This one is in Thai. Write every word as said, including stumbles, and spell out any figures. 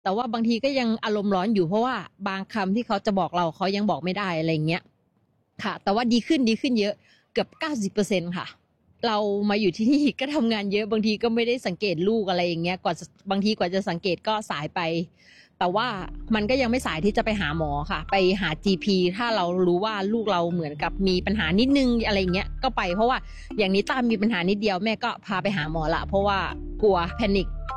แต่ว่าบางทีก็ยังอารมณ์ร้อนอยู่เพราะว่าบางคำที่เขาจะบอกเราเขายังบอกไม่ได้อะไรเงี้ยค่ะแต่ว่าดีขึ้นดีขึ้นเยอะเกือบ เก้าสิบเปอร์เซ็นต์ ค่ะเรามาอยู่ที่นี่ก็ทำงานเยอะบางทีก็ไม่ได้สังเกตลูกอะไรอย่างเงี้ยกว่าบางทีกว่าจะสังเกตก็สายไปแต่ว่ามันก็ยังไม่สายที่จะไปหาหมอค่ะไปหา จี พี ถ้าเรารู้ว่าลูกเราเหมือนกับมีปัญหานิดนึงอะไรเงี้ยก็ไปเพราะว่าอย่างนี้ตามมีปัญหานิดเดียวแม่ก็พาไปหาหมอละเพราะว่ากลัวแพนิค